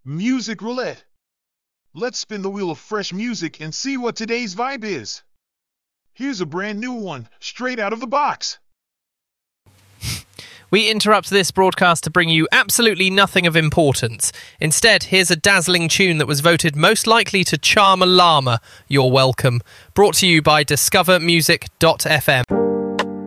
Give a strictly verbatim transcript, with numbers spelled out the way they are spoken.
Music Roulette. Let's spin the wheel of fresh music and see what today's vibe is. Here's a brand new one, straight out of the box. We interrupt this broadcast to bring you absolutely nothing of importance. Instead, here's a dazzling tune that was voted most likely to charm a llama. You're welcome. Brought to you by discover music dot f m.